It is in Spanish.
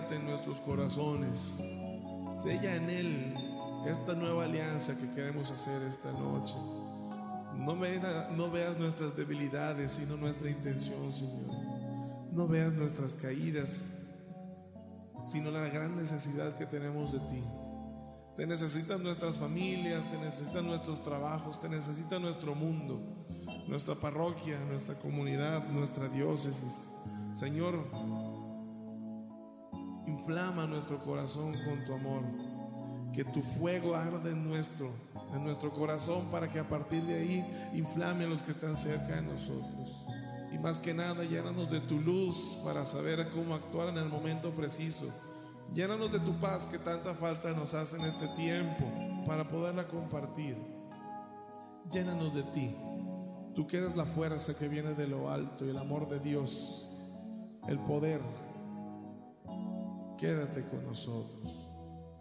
quédate en nuestros corazones. Sella en Él esta nueva alianza que queremos hacer esta noche. No veas nuestras debilidades, sino nuestra intención, Señor. No veas nuestras caídas, sino la gran necesidad que tenemos de ti. Te necesitan nuestras familias, te necesitan nuestros trabajos, te necesita nuestro mundo, nuestra parroquia, nuestra comunidad, nuestra diócesis. Señor, inflama nuestro corazón con tu amor. Que tu fuego arde en nuestro corazón, para que a partir de ahí inflame a los que están cerca de nosotros. Y más que nada, llénanos de tu luz para saber cómo actuar en el momento preciso. Llénanos de tu paz que tanta falta nos hace en este tiempo, para poderla compartir. Llénanos de ti. Tú que eres la fuerza que viene de lo alto, y el amor de Dios, el poder. Quédate con nosotros.